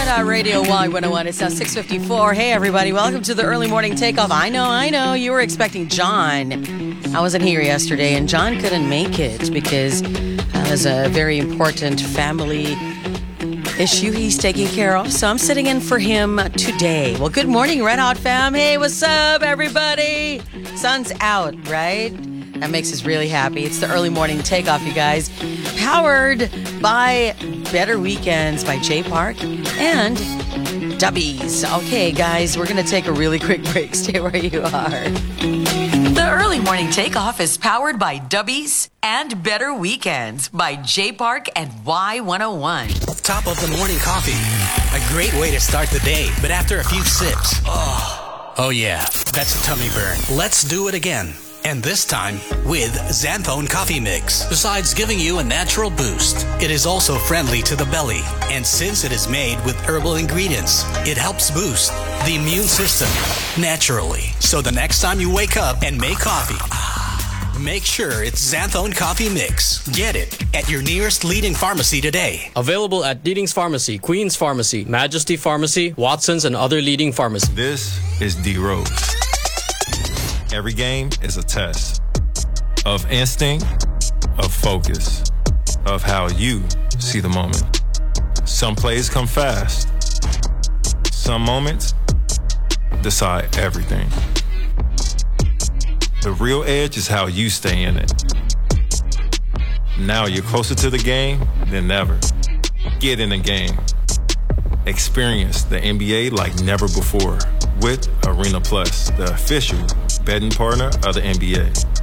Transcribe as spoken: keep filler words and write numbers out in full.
Red Hot Radio Y one oh one. It's now six fifty-four. Hey, everybody. Welcome to the early morning takeoff. I know, I know. You were expecting John. I wasn't here yesterday, and John couldn't make it because uh, there's a very important family issue he's taking care of. So I'm sitting in for him today. Well, good morning, Red Hot fam. Hey, what's up, everybody? Sun's out, right? That makes us really happy. It's the early morning takeoff, you guys. Powered by Better Weekends by J Park and Dubbies. Okay, guys, we're going to take a really quick break. Stay where you are. The early morning takeoff is powered by Dubbies and Better Weekends by J Park and Y one oh one. Top of the morning coffee. A great way to start the day, but after a few sips, oh, oh yeah, that's a tummy burn. Let's do it again. And this time with Xanthone Coffee Mix. Besides giving you a natural boost, it is also friendly to the belly. And since it is made with herbal ingredients, it helps boost the immune system naturally. So the next time you wake up and make coffee, make sure it's Xanthone Coffee Mix. Get it at your nearest leading pharmacy today. Available at Deeding's Pharmacy, Queen's Pharmacy, Majesty Pharmacy, Watson's, and other leading pharmacies. This is D-Rose. Every game is a test of instinct, of focus, of how you see the moment. Some plays come fast. Some moments decide everything. The real edge is how you stay in it. Now you're closer to the game than ever. Get in the game. Experience the N B A like never before with Arena Plus, the official betting partner of the N B A.